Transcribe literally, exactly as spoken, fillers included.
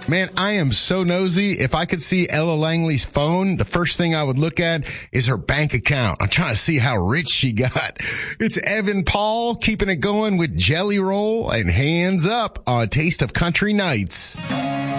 Man, I am so nosy. If I could see Ella Langley's phone, the first thing I would look at is her bank account. I'm trying to see how rich she got. It's Evan Paul keeping it going with Jelly Roll and Hands Up on Taste of Country Nights.